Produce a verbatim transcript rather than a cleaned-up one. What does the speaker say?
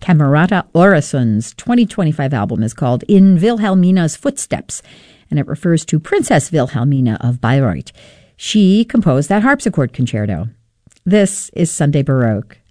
Camerata Orasund's twenty twenty-five album is called In Wilhelmina's Footsteps, and it refers to Princess Wilhelmina of Bayreuth. She composed that harpsichord concerto. This is Sunday Baroque.